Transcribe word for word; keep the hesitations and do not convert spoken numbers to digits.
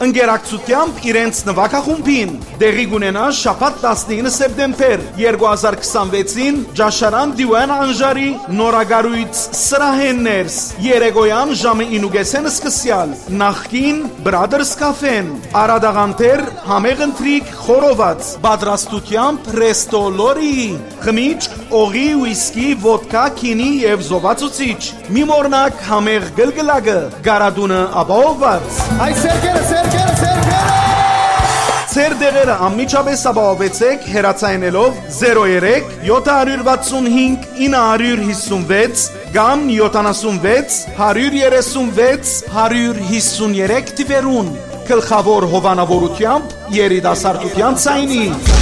ընկերակցությամբ իրենց նվագախումբին։ Դեղի կունենա շաբաթ տասնինը սեպտեմբեր երկու հազար քսանվեցին Ջաշարան Դիվան Անժարի նորագարույց սրահեններս երեկոյան ժամը ինուգեսեն սկսյալ նախքին Brothers Cafe-ն Արադաղանտեր համեղ ընթրիկ խորոված պատրաստությամբ Resto Lori խմիչք, օղի, ուիսկի, ոդկա, քինի եւ զովացուցիչ մի մորնակ համեղ գլգլակը գարադունը ապահովված Այ սերկերը սերկերը սերկերը Ձեր դեղերը անմիջապես ապահովեցեք հեռացայինելով զերո երեք յոթ վաթսուն հինգ ինը հիսունվեց կամ յոթանասունվեց հարյուր երեսունվեց հարյուր հիսուներեք թիվերուն գլխավոր հովանավորությամբ երիտասարդության ցայնի